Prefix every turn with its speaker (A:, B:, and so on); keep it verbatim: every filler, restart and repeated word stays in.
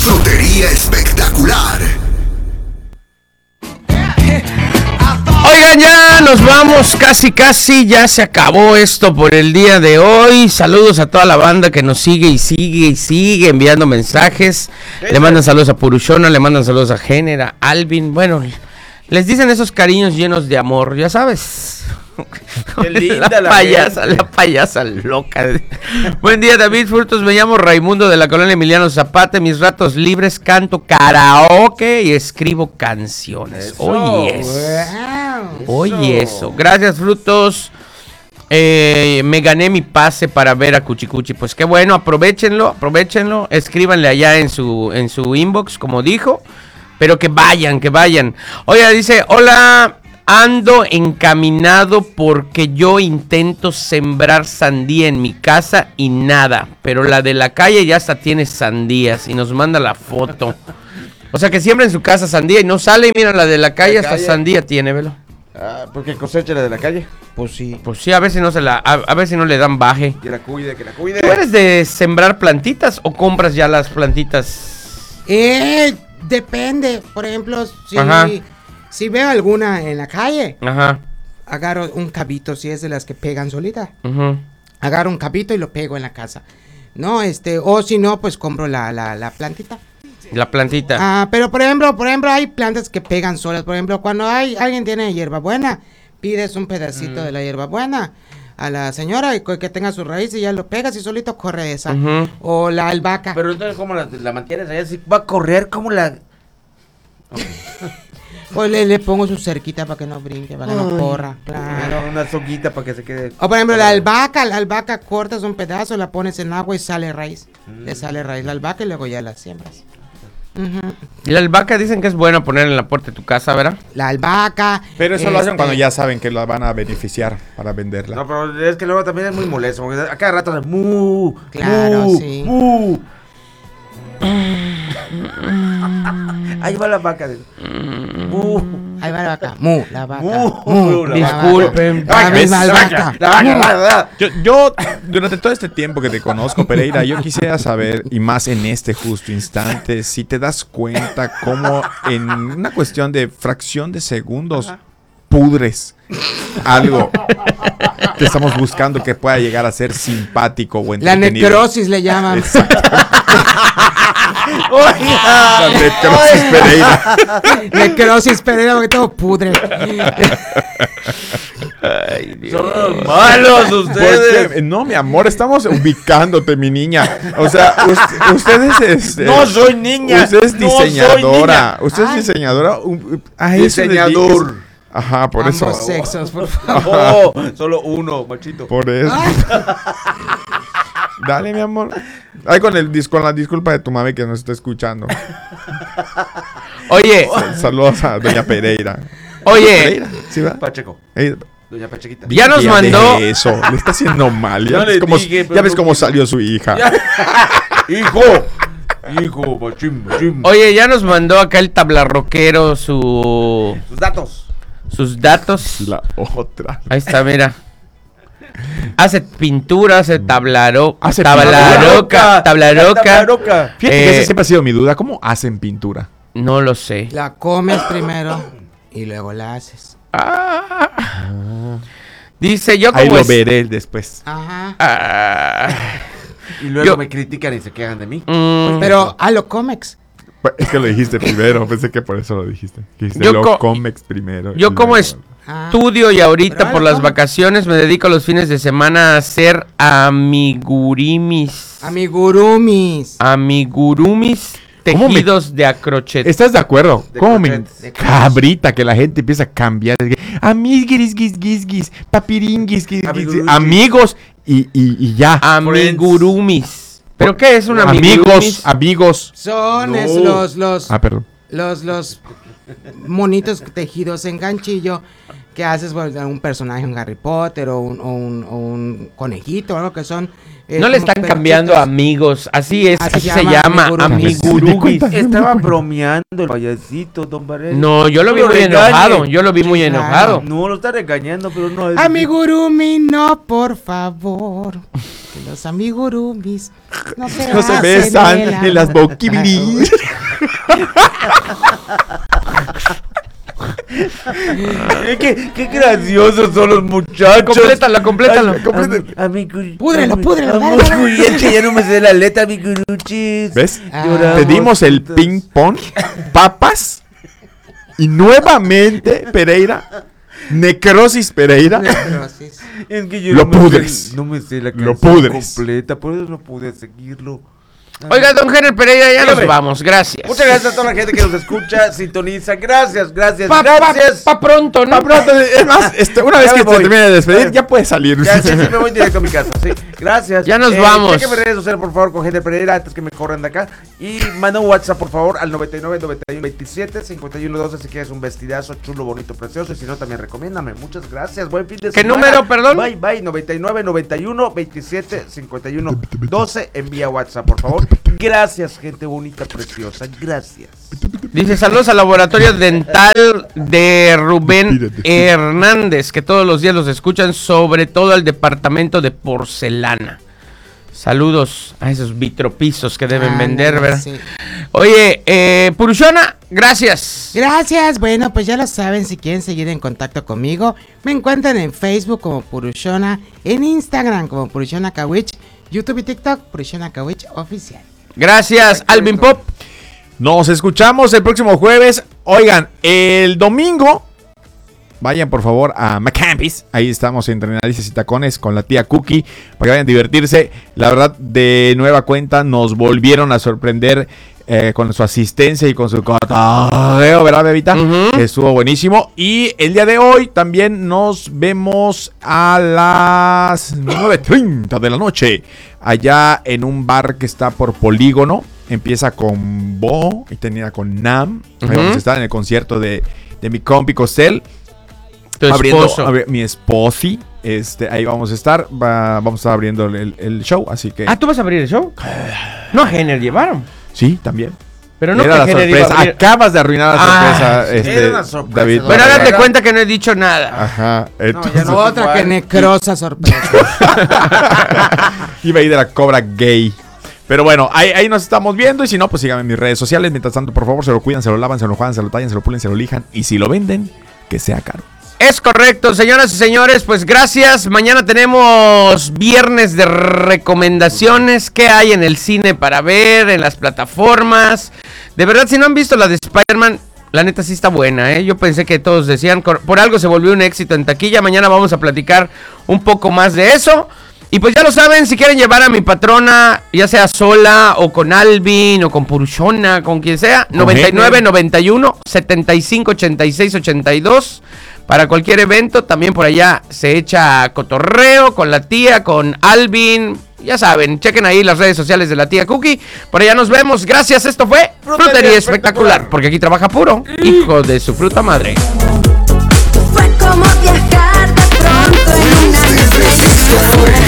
A: Frutería Espectacular.
B: Oigan, ya nos vamos, casi casi, ya se acabó esto por el día de hoy. Saludos a toda la banda que nos sigue y sigue y sigue enviando mensajes. Le mandan saludos a Purushona, le mandan saludos a Génera, Alvin. Bueno, les dicen esos cariños llenos de amor, ya sabes.
C: Qué linda
B: la,
C: la
B: payasa,
C: gente.
B: la payasa loca. Buen día, David Frutos, me llamo Raimundo de la colonia Emiliano Zapata. En mis ratos libres canto karaoke y escribo canciones.
C: Eso.
B: Oye, eso.
C: Eso.
B: Oye, eso. Gracias, Frutos. Eh, me gané mi pase para ver a Cuchicuchi. Pues qué bueno, aprovechenlo, aprovechenlo. Escríbanle allá en su, en su inbox, como dijo. Pero que vayan, que vayan. Oye, dice, hola, ando encaminado porque yo intento sembrar sandía en mi casa y nada. Pero la de la calle ya hasta tiene sandías y nos manda la foto. O sea que siembra en su casa sandía y no sale. Y mira, la de la calle
C: La
B: hasta
C: calle.
B: sandía tiene, velo.
C: Ah, porque cosecha la de la calle. Pues sí.
B: Pues sí, a ver si no se la, a, a ver si no le dan baje.
C: Que la cuide, que la cuide.
B: ¿Tú eres de sembrar plantitas o compras ya las plantitas?
D: Eh, depende. Por ejemplo, si,
B: Ajá.
D: si veo alguna en la calle,
B: Ajá.
D: agarro un cabito, si es de las que pegan solita.
B: Uh-huh.
D: Agarro un cabito y lo pego en la casa. No, este, o si no, pues compro la, la, la plantita.
B: La plantita.
D: Ah, pero por ejemplo, por ejemplo, hay plantas que pegan solas. Por ejemplo, cuando hay alguien tiene hierbabuena, pides un pedacito
B: Mm.
D: de la hierbabuena a la señora y co- que tenga su raíz y ya lo pegas y solito corre esa.
B: Ujú.
D: O la albahaca.
C: Pero entonces, ¿cómo la, la mantienes allá? Si va a correr, ¿cómo la...?
D: Pues le, le pongo su cerquita para que no brinque, para que no corra. Claro.
C: Una soguita para que se quede...
D: O por ejemplo, la albahaca, la albahaca cortas un pedazo, la pones en agua y sale raíz. Le sale raíz la albahaca y luego ya la siembras. Ujú.
B: Y la albahaca dicen que es bueno poner en la puerta de tu casa, ¿verdad?
D: La albahaca.
E: Pero eso lo hacen
D: este,
E: cuando ya saben que la van a beneficiar para venderla.
C: No, pero es que luego también es muy molesto. Porque a cada rato... ¡Mu!
D: Claro,
C: mu,
D: sí.
C: ¡Mu! Ahí va la vaca. de- ¡Mu!
D: Ahí va la vaca. Mu, la vaca.
C: Mu,
D: Mu,
C: la
D: la
B: Disculpen.
D: vaca. La
C: ¿ves?
D: misma
C: La vaca,
D: albahaca.
C: la vaca, la vaca.
E: Yo, yo, durante todo este tiempo que te conozco, Pereira, yo quisiera saber, y más en este justo instante, si te das cuenta cómo en una cuestión de fracción de segundos pudres algo que estamos buscando que pueda llegar a ser simpático o
D: La
E: entretenido.
D: necrosis le llaman.
E: La necrosis Pereira.
D: Necrosis, Pereira, porque todo pudre.
B: Ay, Dios.
C: Son unos malos ustedes.
E: Porque, no, mi amor, estamos ubicándote, mi niña. O sea, us- usted es este,
C: No soy niña.
E: Usted es
C: No soy
E: diseñadora.
C: niña.
E: Usted
D: Ay.
E: es diseñadora. un- a eso
C: Diseñador.
E: dedíquese. Ajá, por
D: Ambos
E: eso.
D: sexos, por favor.
C: Oh, solo uno, machito.
E: Por eso. Dale, mi amor. Ay, con el dis- con la disculpa de tu mami que nos está escuchando.
B: Oye,
E: Saludos a doña Pereira.
B: oye,
E: Pereira, ¿sí va?
C: Pacheco.
E: Ey,
C: Doña Pachequita.
B: ya nos
E: ya
B: mandó.
E: deje eso, le está haciendo mal. Ya
C: No
E: ves
C: le
E: cómo,
C: dije, pero
E: ya ves
C: no
E: cómo
C: quiso.
E: salió su hija.
C: Hijo. Hijo, machín, machín.
B: Oye, ya nos mandó acá el tablarroquero su,
C: Sus datos.
B: sus datos.
E: La otra.
B: Ahí está, mira. Hace pintura, hace tablaro,
E: Hace
B: tablaroca, tablaroca.
C: Tablaroca.
E: Fíjate que
B: Eh,
E: esa siempre ha sido mi duda. ¿Cómo hacen pintura?
B: No lo sé.
D: La comes primero y luego la haces.
B: Ah. Dice yo como
E: Ahí lo
B: es-
E: veré después.
D: Ajá.
B: Ah.
C: Y luego
B: Yo-
C: me critican y se quejan de mí.
B: Mm,
D: Pero a lo comex.
E: Pues, es que lo dijiste primero. Pensé que por eso lo dijiste. Que dijiste
B: Yo
E: lo
B: co-
E: comex primero.
B: yo
E: y
B: como
E: luego-
B: es-
D: Ah.
B: Estudio y ahorita
D: Pero
B: por
D: ahora,
B: las
D: ¿cómo?
B: vacaciones me dedico los fines de semana a hacer amigurimis.
D: Amigurumis.
B: Amigurumis
E: ¿Cómo me-
B: tejidos de acrochet.
E: ¿Estás de acuerdo?
C: De
E: ¿Cómo me
C: crochets.
D: De
E: cabrita que la gente empieza a cambiar? Amiguis, guis, guis, guis, papiringuis, guis, guis,
C: Amigurumis.
E: amigos y, y, y ya.
B: Amigurumis. ¿Pero qué es un
E: amigos,
B: amigurumis?
E: amigos.
D: Son
C: No.
D: es los, los,
E: Ah, perdón.
D: los, los monitos tejidos en ganchillo que haces por un personaje, un Harry Potter o un, o un, o un conejito o algo que son. eh,
B: No le
D: como
B: están cambiando
D: peluchitos.
B: amigos. Así es,
D: Así
B: así,
D: se
B: se
D: llama,
B: llama,
D: amigurumis.
B: amigurumis.
C: Estaba bromeando el payasito, don Varela.
B: No, yo lo vi muy
C: regañe.
B: enojado. Yo lo vi muy
D: Claro.
B: enojado.
C: No, lo está regañando, pero no es...
D: Amigurumi, no, por favor. que los amigurumis no se,
E: No se
D: hacen
E: besan
D: el
E: en las
D: amor.
E: boquibiris.
C: ¿Qué, qué graciosos son los muchachos.
B: Complétalo, complétalo.
C: A mi curi-
D: Púdrelo,
C: a mi-
D: púdrelo,
C: a
D: dale,
C: mi
D: dale.
C: curi- es que ya no me sé la letra, mi curuchis.
E: ¿Ves?
D: Ah.
E: Te dimos el ping pong, papas y nuevamente Pereira, necrosis Pereira.
D: Necrosis.
C: Es que yo
E: Lo
C: no me sé-
E: pudres.
C: no me sé la
E: Lo
C: canción
E: pudres.
C: completa, por eso no pude seguirlo.
B: Oiga, don Henry Pereira, ya
C: Dígame.
B: nos vamos. Gracias.
C: Muchas gracias a toda la gente que nos escucha, sintoniza. Gracias, gracias,
B: Pa, pa,
C: gracias.
B: pa pronto, ¿no?
E: Pa' pronto, es más, este, una vez
C: Ya
E: que
C: me
E: te
C: voy.
E: termine de despedir,
C: Ya.
E: ya puedes salir.
C: Ya, sí, sí, me voy directo a mi casa. Sí, gracias.
B: Ya nos vamos.
C: Chequenme redes sociales, por favor, con gente Pereira, antes que me corran de acá. Y manda un WhatsApp, por favor, al noventa y nueve, noventa y uno, veintisiete, cincuenta y uno, doce si quieres un vestidazo chulo, bonito, precioso. Y si no, también recomiéndame. Muchas gracias. Buen fin de
B: ¿Qué
C: semana.
B: número, perdón?
C: Bye, bye. noventa y nueve, noventa y uno, veintisiete, cincuenta y uno, doce. Envía WhatsApp, por favor. Gracias, gente bonita, preciosa. Gracias.
B: Dice saludos al laboratorio dental de Rubén Hernández, que todos los días los escuchan, sobre todo al departamento de porcelana. Saludos a esos vitropisos que deben
D: Ah,
B: vender,
D: no,
B: ¿verdad?
D: sí.
B: Oye, eh, Purushona, gracias.
D: Gracias, bueno, pues ya lo saben, si quieren seguir en contacto conmigo, me encuentran en Facebook como Purushona, en Instagram como Purushona Kawich, YouTube y TikTok, Purushona Kawich Oficial.
B: Gracias, Alvin Pop.
E: Nos escuchamos el próximo jueves. Oigan, el domingo, vayan por favor a McCampis. Ahí estamos entre narices y tacones con la tía Cookie para que vayan a divertirse. La verdad, de nueva cuenta, nos volvieron a sorprender eh, con su asistencia y con su cotorreo, ¿verdad, bebita?
B: Ujú.
E: Estuvo buenísimo. Y el día de hoy también nos vemos a las nueve treinta de la noche. Allá en un bar que está por Polígono. Empieza con Bo y termina con Nam. Ahí
B: Ujú.
E: vamos a estar en el concierto de, de mi compi Costel.
B: Tu
E: Abriendo,
B: esposo.
E: abri- mi esposi. Este, ahí vamos a estar. Va- vamos a estar abriendo el, el show. Así que.
B: Ah, ¿tú vas a abrir el show? No, a Henner llevaron.
E: Sí, también.
B: Pero no
E: Era
B: que
E: la
B: Henner iba a
E: sorpresa.
B: abrir.
E: Acabas de arruinar la
B: Ah,
E: sorpresa.
C: sí,
E: este,
C: era una sorpresa.
E: David.
B: Pero
C: Bueno,
B: hágate
C: ya-
B: cuenta que no he dicho nada.
E: Ajá.
C: No,
E: Entonces,
C: ya no.
D: Otra que
C: igual.
D: necrosa sorpresa.
E: iba a ir de la cobra gay. Pero bueno, ahí, ahí nos estamos viendo. Y si no, pues síganme en mis redes sociales. Mientras tanto, por favor, se lo cuidan, se lo lavan, se lo juegan, se lo tallan, se lo pulen, se lo lijan. Y si lo venden, que sea caro.
B: Es correcto, señoras y señores, pues gracias. Mañana tenemos viernes de recomendaciones. ¿Qué hay en el cine para ver, en las plataformas? De verdad, si no han visto la de Spider-Man, la neta sí está buena, ¿eh? Yo pensé que todos decían, por por algo se volvió un éxito en taquilla. Mañana vamos a platicar un poco más de eso. Y pues ya lo saben, si quieren llevar a mi patrona, ya sea sola o con Alvin o con Purushona, con quien sea, noventa y nueve, noventa y uno, setenta y cinco, ochenta y seis, ochenta y dos. Para cualquier evento, también por allá se echa cotorreo con la tía, con Alvin. Ya saben, chequen ahí las redes sociales de la tía Cookie. Por allá nos vemos. Gracias, esto fue Frutería Espectacular. Porque aquí trabaja puro, hijo de su fruta madre.
F: Fue como viajar de pronto en una
A: Esto fue